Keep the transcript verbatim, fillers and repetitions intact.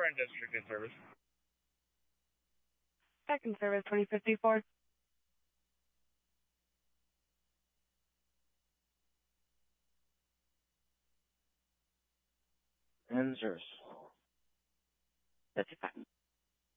Current district in service. Second service, twenty fifty-four. And service. That's it.